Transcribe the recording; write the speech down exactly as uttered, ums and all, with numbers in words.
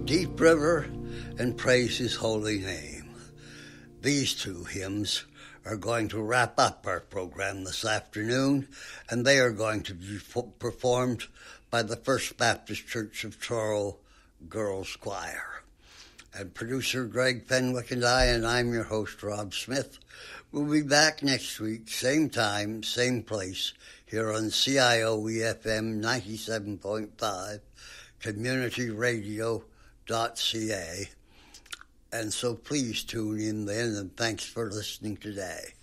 Deep River and Praise His Holy Name. These two hymns are going to wrap up our program this afternoon, and they are going to be performed by the First Baptist Church of Truro Girls Choir. And producer Greg Fenwick and I, and I'm your host, Rob Smith, will be back next week, same time, same place, here on C I O E F M ninety-seven point five, community radio dot c a. And so please tune in then, and thanks for listening today.